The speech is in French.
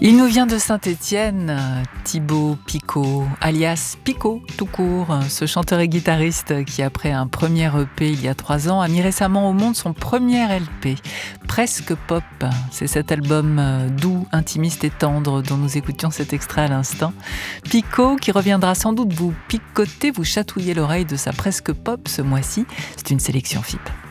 Il nous vient de Saint-Étienne, Thibaut Picot, alias Pico tout court, ce chanteur et guitariste qui, après un premier EP il y a 3 ans, a mis récemment au monde son premier LP, Presque Pop. C'est cet album doux, intimiste et tendre dont nous écoutions cet extrait à l'instant. Pico qui reviendra sans doute vous picoter, vous chatouiller l'oreille de sa Presque Pop ce mois-ci. C'est une sélection FIP.